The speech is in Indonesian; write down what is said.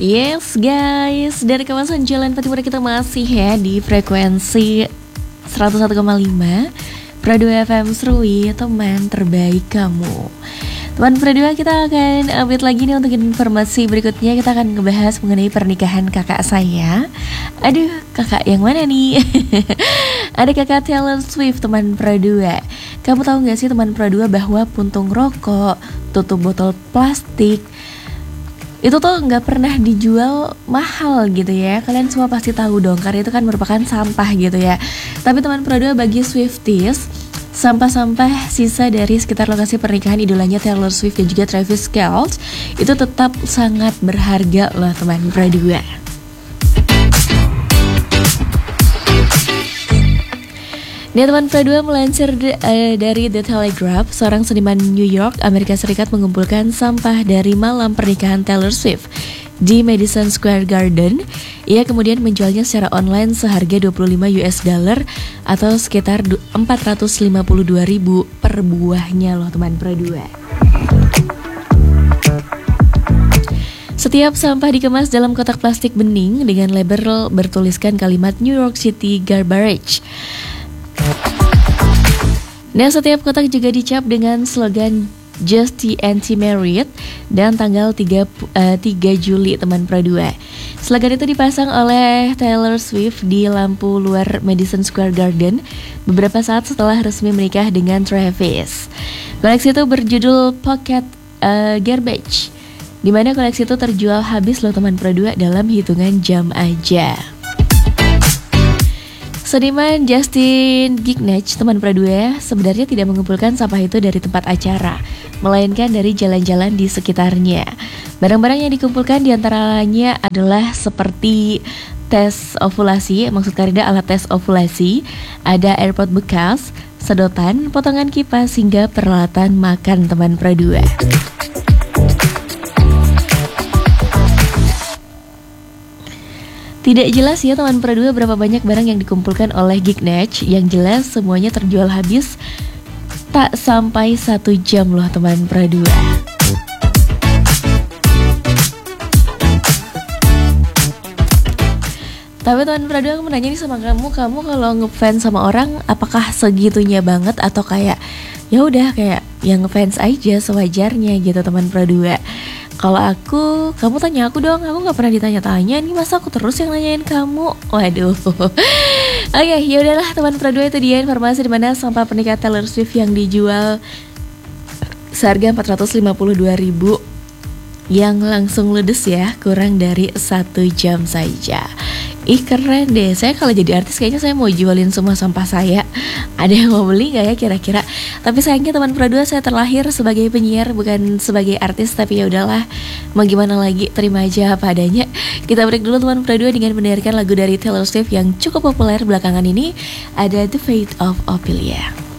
Yes guys, dari kawasan Jalan Patimura kita masih ya di frekuensi 101,5 Pradu FM Serui, teman terbaik kamu. Teman Pradu, kita akan update lagi nih untuk informasi berikutnya. Kita akan ngebahas mengenai pernikahan kakak saya. Aduh, kakak yang mana nih? Ada kakak Taylor Swift, teman Pradu. Kamu tahu gak sih teman Pradu bahwa puntung rokok, tutup botol plastik itu tuh nggak pernah dijual mahal gitu ya. Kalian semua pasti tahu dong, karena itu kan merupakan sampah gitu ya. Tapi teman Pro2 bagi Swifties, sampah-sampah sisa dari sekitar lokasi pernikahan idolanya Taylor Swift dan juga Travis Kelce itu tetap sangat berharga loh teman Pro2. Nih teman Pro2, melansir dari The Telegraph, seorang seniman New York, Amerika Serikat mengumpulkan sampah dari malam pernikahan Taylor Swift di Madison Square Garden. Ia kemudian menjualnya secara online seharga $25 atau sekitar 452.000 per buahnya loh teman Pro2. Setiap sampah dikemas dalam kotak plastik bening dengan label bertuliskan kalimat New York City Garbage. Nah, setiap kotak juga dicap dengan slogan Just the Anti-Married dan tanggal 3 Juli teman Pro2. Slogan itu dipasang oleh Taylor Swift di lampu luar Madison Square Garden beberapa saat setelah resmi menikah dengan Travis. Koleksi itu berjudul Pocket Garbage, di mana koleksi itu terjual habis loh teman Pro2 dalam hitungan jam aja. Seniman Justin Gignac, teman Pro2, sebenarnya tidak mengumpulkan sampah itu dari tempat acara, melainkan dari jalan-jalan di sekitarnya. Barang-barang yang dikumpulkan diantaranya adalah seperti tes ovulasi, maksud Karida alat tes ovulasi, ada AirPod bekas, sedotan, potongan kipas, hingga peralatan makan teman Pro2. Tidak jelas ya teman Pro2 berapa banyak barang yang dikumpulkan oleh Gignac. Yang jelas semuanya terjual habis tak sampai 1 jam loh teman Pro2. Tapi teman Pro2, aku menanya nih sama kamu kalau ngefans sama orang apakah segitunya banget atau kayak ya udah kayak yang ngefans aja sewajarnya gitu teman Pro2. Kalau aku, kamu tanya aku dong, aku nggak pernah ditanya-tanya nih, masa aku terus yang nanyain kamu? Waduh. Oke, ya udahlah teman Pro2, itu dia informasi di mana sampah pernikahan Taylor Swift yang dijual seharga 452.000 yang langsung ludes ya, kurang dari 1 jam saja. Ih keren deh, saya kalau jadi artis kayaknya saya mau jualin semua sampah saya. Ada yang mau beli gak ya kira-kira? Tapi sayangnya teman Pro2, saya terlahir sebagai penyiar bukan sebagai artis. Tapi ya udahlah, mau gimana lagi, terima aja apa adanya. Kita break dulu teman Pro2 dengan mendengarkan lagu dari Taylor Swift yang cukup populer belakangan ini. Ada The Fate of Ophelia.